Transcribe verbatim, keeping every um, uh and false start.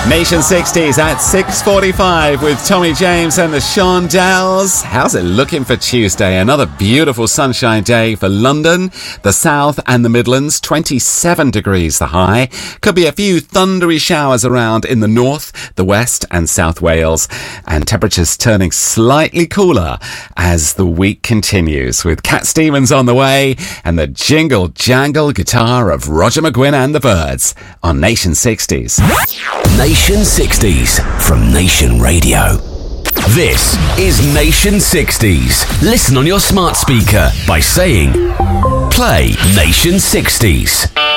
Nation sixties at six forty-five with Tommy James and the Shondells. How's it looking for Tuesday? Another beautiful sunshine day for London, the South and the Midlands. twenty-seven degrees the high. Could be a few thundery showers around in the north, the west and South Wales. And temperatures turning slightly cooler as the week continues, with Cat Stevens on the way and the jingle jangle guitar of Roger McGuinn and the Birds on Nation sixties. Nation sixties from Nation Radio. This is Nation sixties. Listen on your smart speaker by saying, play Nation sixties.